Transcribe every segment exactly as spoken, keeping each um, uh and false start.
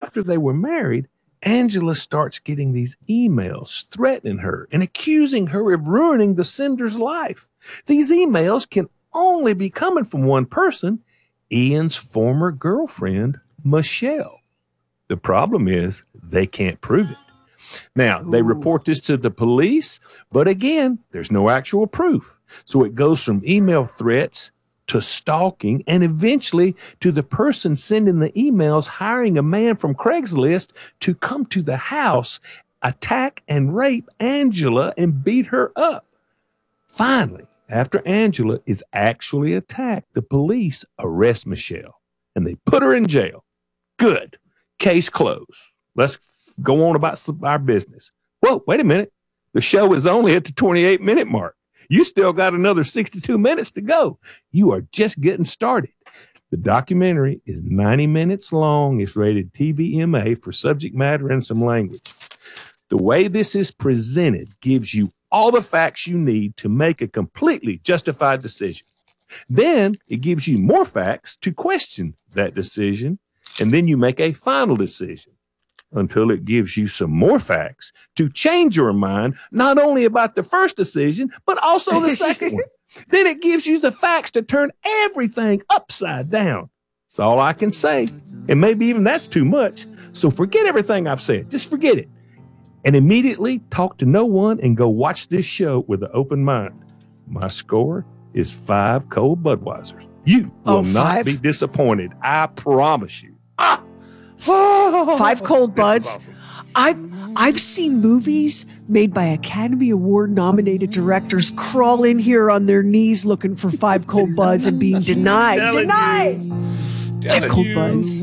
after they were married, Angela starts getting these emails threatening her and accusing her of ruining the sender's life. These emails can only be coming from one person, Ian's former girlfriend, Michelle. The problem is they can't prove it. Now, they report this to the police, but again, there's no actual proof. So it goes from email threats to stalking, and eventually to the person sending the emails hiring a man from Craigslist to come to the house, attack and rape Angela and beat her up. Finally, after Angela is actually attacked, the police arrest Michelle and they put her in jail. Good. Case closed. Let's go on about our business. Whoa, wait a minute. The show is only at the twenty-eight minute mark. You still got another sixty-two minutes to go. You are just getting started. The documentary is ninety minutes long. It's rated T V M A for subject matter and some language. The way this is presented gives you all the facts you need to make a completely justified decision. Then it gives you more facts to question that decision, and then you make a final decision until it gives you some more facts to change your mind, not only about the first decision, but also the second one. Then it gives you the facts to turn everything upside down. That's all I can say. And maybe even that's too much. So forget everything I've said. Just forget it. And immediately talk to no one and go watch this show with an open mind. My score is five cold Budweisers. You will oh, not be disappointed. I promise you. Ah! Five cold buds. Awesome. I've I've seen movies made by Academy Award nominated directors crawl in here on their knees looking for five cold buds and being denied. Denied. Five cold buds.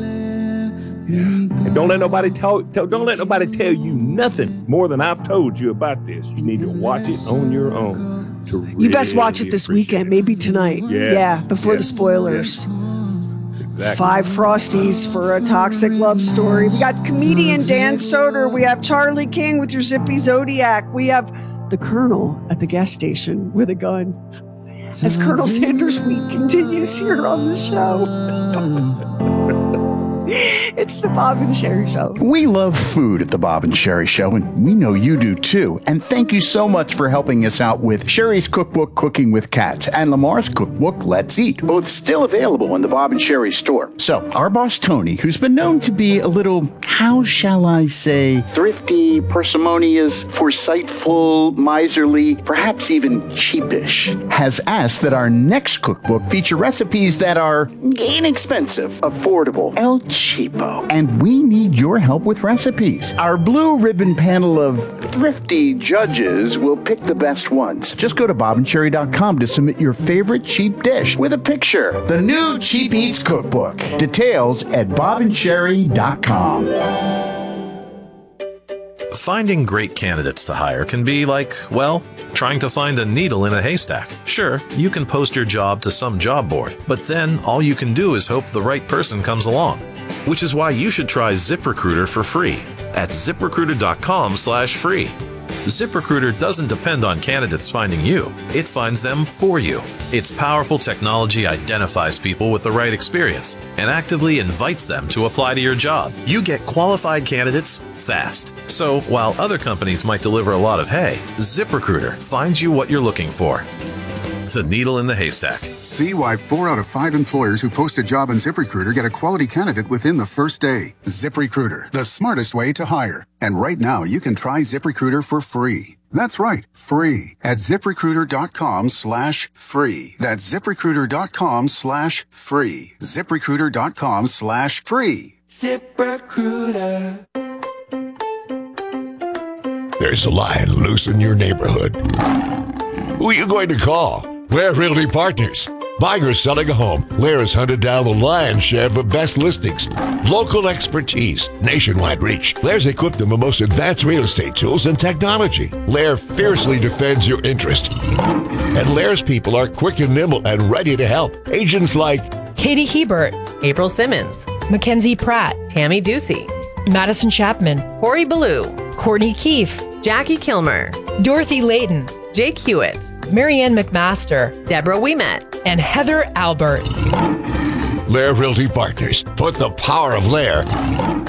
Yeah. And don't let nobody tell, tell don't let nobody tell you nothing more than I've told you about this. You need to watch it on your own. To really you best watch it this weekend, it. maybe tonight. Yeah, yeah before yeah. the spoilers. Yeah. Exactly. Five Frosties for a toxic love story. We got comedian Dan Soder. We have Charlie King with your zippy Zodiac. We have the Colonel at the gas station with a gun. As Colonel Sanders Week continues here on the show. It's the Bob and Sherry Show. We love food at the Bob and Sherry Show, and we know you do too. And thank you so much for helping us out with Sherry's cookbook, Cooking with Cats, and Lamar's cookbook, Let's Eat, both still available in the Bob and Sherry store. So, our boss Tony, who's been known to be a little, how shall I say, thrifty, parsimonious, foresightful, miserly, perhaps even cheapish, has asked that our next cookbook feature recipes that are inexpensive, affordable, El Cheapo. And we need your help with recipes. Our blue ribbon panel of thrifty judges will pick the best ones. Just go to bob and sherry dot com to submit your favorite cheap dish with a picture. The new Cheap Eats Cookbook. Details at bob and sherry dot com. Finding great candidates to hire can be like, well, trying to find a needle in a haystack. Sure, you can post your job to some job board, but then all you can do is hope the right person comes along. Which is why you should try ZipRecruiter for free at zip recruiter dot com slash free. ZipRecruiter doesn't depend on candidates finding you. It finds them for you. Its powerful technology identifies people with the right experience and actively invites them to apply to your job. You get qualified candidates fast. So while other companies might deliver a lot of hay, ZipRecruiter finds you what you're looking for. The needle in the haystack. See why four out of five employers who post a job on ZipRecruiter get a quality candidate within the first day. ZipRecruiter, the smartest way to hire. And right now, you can try ZipRecruiter for free. That's right, free at ziprecruiter dot com slash free. That's ziprecruiter dot com slash free. ziprecruiter dot com slash free. ZipRecruiter. There's a lion loose in your neighborhood. Who are you going to call? Lair Realty Partners. Buying or selling a home, Lair has hunted down the lion's share of the best listings. Local expertise, nationwide reach. Lair's equipped them with the most advanced real estate tools and technology. Lair fiercely defends your interest. And Lair's people are quick and nimble and ready to help. Agents like Katie Hebert, April Simmons, Mackenzie Pratt, Tammy Ducey, Madison Chapman, Corey Ballou, Courtney Keefe, Jackie Kilmer, Dorothy Layton, Jake Hewitt, Marianne McMaster, Deborah Ouimet, and Heather Albert. Lair Realty Partners. Put the power of Lair